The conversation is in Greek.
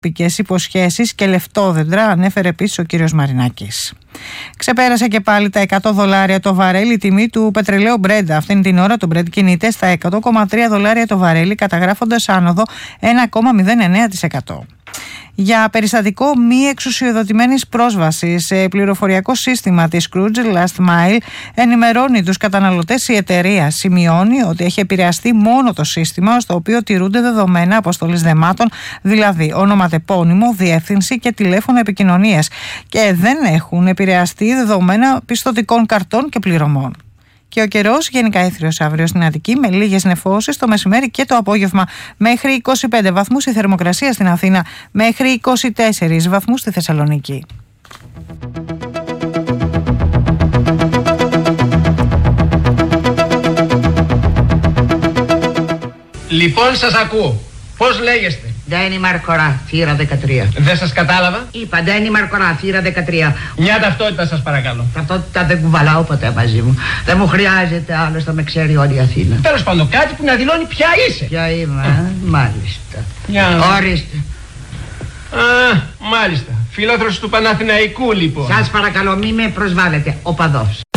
πικές υποσχέσεις και λεφτόδεντρα, ανέφερε επίσης ο κύριος Μαρινάκης. Ξεπέρασε και πάλι τα $100 το βαρέλι η τιμή του πετρελαίου Brent. Αυτήν την ώρα το Brent κινείται στα $100,3 το βαρέλι, καταγράφοντας άνοδο 1,09%. Για περιστατικό μη εξουσιοδοτημένης πρόσβασης σε πληροφοριακό σύστημα της Scrooge Last Mile, ενημερώνει τους καταναλωτές η εταιρεία. Σημειώνει ότι έχει επηρεαστεί μόνο το σύστημα στο οποίο τηρούνται δεδομένα αποστολής δεμάτων, δηλαδή ονοματεπώνυμο, διεύθυνση και τηλέφωνο επικοινωνίας, και δεν έχουν επηρεαστεί δεδομένα πιστωτικών καρτών και πληρωμών. Και ο καιρός γενικά έθριος αύριο στην Αττική, με λίγες νεφώσεις το μεσημέρι και το απόγευμα. Μέχρι 25 βαθμούς η θερμοκρασία στην Αθήνα, μέχρι 24 βαθμούς στη Θεσσαλονίκη. Λοιπόν, σας ακούω. Πώς λέγεστε? Ντένι Μαρκορά, θύρα 13. Δεν σας κατάλαβα. Είπα Ντένι Μαρκορά, θύρα 13. Μια ταυτότητα σας παρακαλώ. Ταυτότητα δεν κουβαλάω ποτέ μαζί μου. Δεν μου χρειάζεται, άλλωστε με ξέρει όλη η Αθήνα. Τέλος πάντων, κάτι που να δηλώνει ποια είσαι. Ποια είμαι, μάλιστα. Ορίστε. Μάλιστα. Φιλόθρος του Παναθηναϊκού λοιπόν. Σας παρακαλώ, μη με προσβάλλετε, οπαδός.